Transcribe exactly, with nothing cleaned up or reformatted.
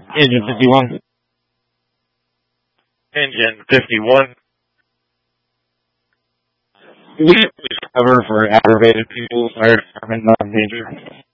Engine fifty-one. Engine fifty-one. We cover for aggravated people, fire department, non-danger.